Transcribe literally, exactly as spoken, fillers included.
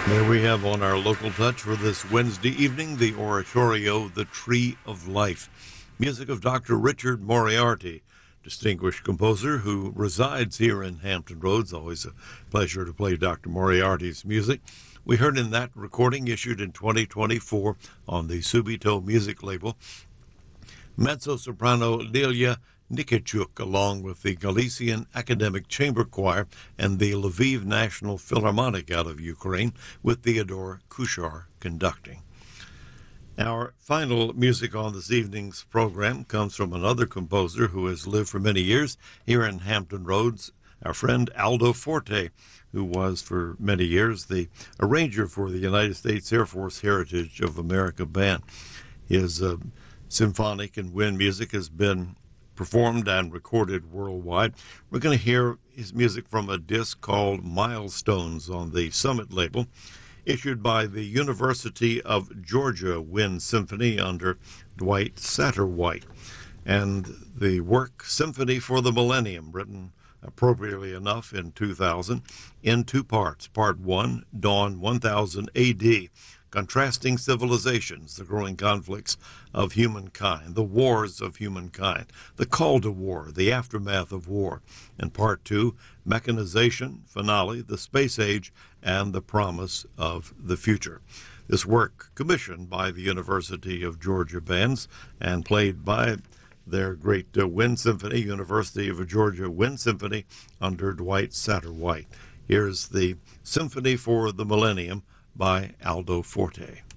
There we have on our local touch for this Wednesday evening the oratorio, The Tree of Life. Music of Doctor Richard Moriarty, distinguished composer who resides here in Hampton Roads. Always a pleasure to play Doctor Moriarty's music. We heard in that recording, issued in twenty twenty-four on the Subito music label, mezzo-soprano Lilia Nikichuk, along with the Galician Academic Chamber Choir and the Lviv National Philharmonic out of Ukraine, with Theodore Kuchar conducting. Our final music on this evening's program comes from another composer who has lived for many years here in Hampton Roads, our friend Aldo Forte, who was for many years the arranger for the United States Air Force Heritage of America Band. His uh, symphonic and wind music has been performed and recorded worldwide. We're going to hear his music from a disc called Milestones on the Summit label, issued by the University of Georgia Wind Symphony under Dwight Satterwhite. And the work Symphony for the Millennium, written appropriately enough in two thousand, in two parts. Part one, Dawn one thousand A D, contrasting civilizations, the growing conflicts of humankind, the wars of humankind, the call to war, the aftermath of war. And part two, mechanization, finale, the space age, and the promise of the future. This work commissioned by the University of Georgia Bands and played by their great uh, wind symphony, University of Georgia Wind Symphony under Dwight Satterwhite. Here's the Symphony for the Millennium by Aldo Forte.